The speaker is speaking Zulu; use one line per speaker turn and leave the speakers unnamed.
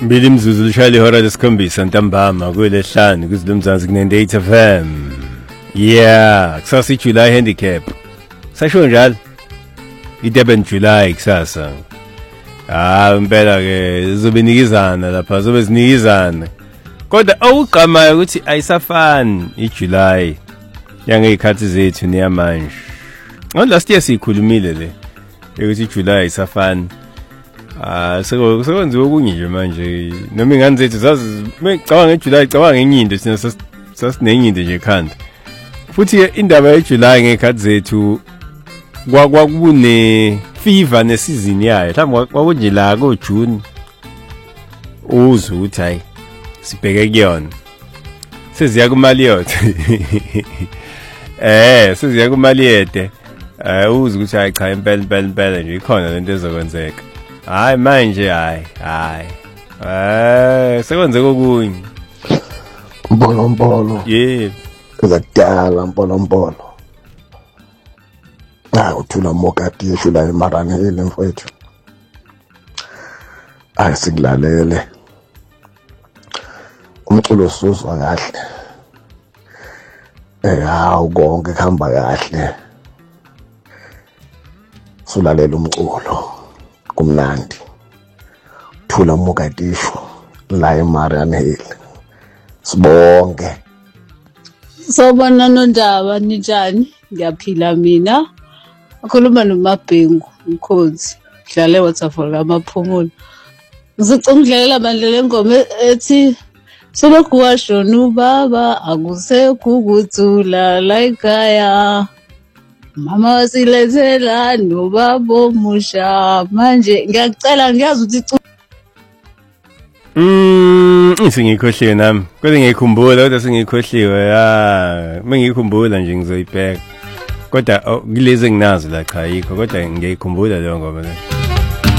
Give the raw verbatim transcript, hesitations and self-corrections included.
Mbili mzuzu lishali hora lesikhombisa ntambama kulehlanu kuzilumzansi ku-ninety-eight F M. Yeah, kusasa i-July handicap. Sasho njalo. I-Durban July kusasa. Ah, impela ke zobe nikizana lapha, zobe zinikizana. Kodwa awuqamayo ukuthi ayisafani i-July yangeyikhathi zethu neyamanje. Ngo last year sikhulumile le ukuthi i-July ayisafani. Ah, seko sekwenziwe okunye nje manje. Noma ingane zethu zazi mecabanga ngeJuly, cabanga ngenye into sina sasinenye into nje ekhanda. Futhi indaba yeJuly ngekhathi zethu kwakune fever nesizini yayo. Mhlawumbe kwakunje la ko June. Uzwe ukuthi hayi sibheke kuyona. Seziya kumaliyothe. Eh, seziya kumaliyete. Eh, uzwe ukuthi hayi cha impela impela impela nje ikhona lento ezokwenzeka. Hayi manje hayi hayi eh sekwenzeka okunye
mpolo mpolo
yeah
zakudala mpolo mpolo ah uthula mokati yeshu la emarane ile mfowethu ayisikulalele umculo suzwa kahle eh hawu konke kuhamba kahle sulalela umculo kumnandi thula Mogadishu la eMarian Hill sibonke
sobona nondaba ninjani ngiyaphila mina akhuluma noMabhengu Mkhozi dlale waterfall amaphumulo ngizocela ukudlalela manje lengoma ethi sobakuwashona ubaba akusekho ukuthula la ekhaya mama wasilethela nobaba omusha manje ngiyacela ngiyazi ukuthi
mm singikhohliwe nami kodwa ngiyikhumbula kodwa singikhohliwe ya mengikhumbula nje ngizoyibheka kodwa kulezi nginazo la cha yikho kodwa ngiyikhumbula leyo ngoma le